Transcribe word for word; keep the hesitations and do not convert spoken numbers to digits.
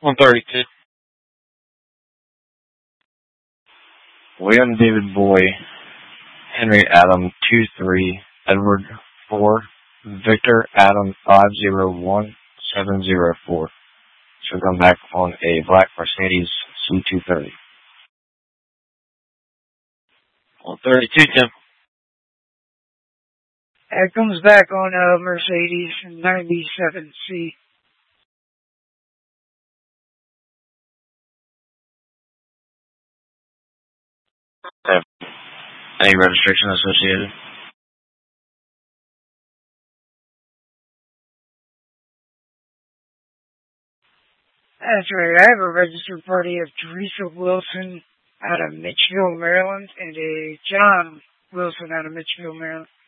one thirty-two. William David Boy, Henry Adam two three, Edward four, Victor Adam five zero one seven zero four. Should come back on a black Mercedes C two thirty. one thirty-two, Tim. That comes back on a Mercedes ninety-seven C. Any registration associated? That's right. I have a registered party of Teresa Wilson out of Mitchville, Maryland, and a John Wilson out of Mitchville, Maryland.